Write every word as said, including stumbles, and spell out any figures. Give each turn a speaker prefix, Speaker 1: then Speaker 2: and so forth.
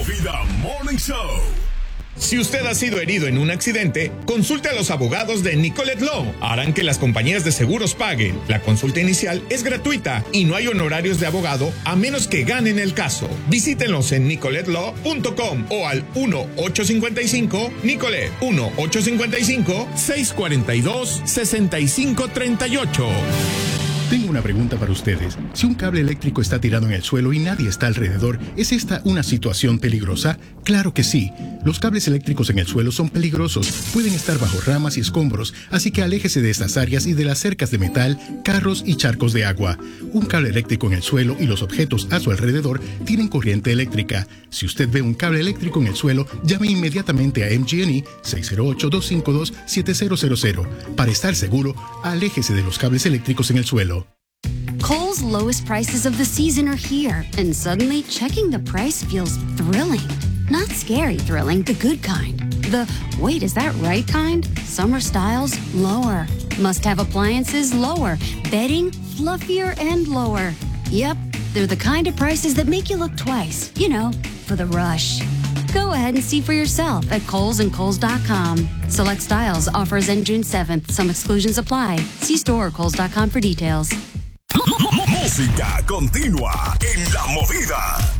Speaker 1: Movida Morning Show.
Speaker 2: Si usted ha sido herido en un accidente, consulte a los abogados de Nicolet Law. Harán que las compañías de seguros paguen. La consulta inicial es gratuita y no hay honorarios de abogado a menos que ganen el caso. Visítenlos en nicolet law punto com o al uno ocho cinco cinco Nicolet uno ocho cinco cinco, seis cuatro dos, seis cinco tres ocho.
Speaker 3: Tengo una pregunta para ustedes. Si un cable eléctrico está tirado en el suelo y nadie está alrededor, ¿es esta una situación peligrosa? Claro que sí. Los cables eléctricos en el suelo son peligrosos. Pueden estar bajo ramas y escombros, así que aléjese de estas áreas y de las cercas de metal, carros y charcos de agua. Un cable eléctrico en el suelo y los objetos a su alrededor tienen corriente eléctrica. Si usted ve un cable eléctrico en el suelo, llame inmediatamente a M G and E seis cero ocho, dos cinco dos, siete cero cero cero. Para estar seguro, aléjese de los cables eléctricos en el suelo.
Speaker 4: Kohl's lowest prices of the season are here, and suddenly checking the price feels thrilling. Not scary thrilling, the good kind. The, wait, is that right kind? Summer styles, lower. Must-have appliances, lower. Bedding, fluffier and lower. Yep, they're the kind of prices that make you look twice. You know, for the rush. Go ahead and see for yourself at Kohl's and Kohl's dot com. Select styles, offers end June seventh. Some exclusions apply. See store or Kohl's dot com for details.
Speaker 1: Música continua en la movida.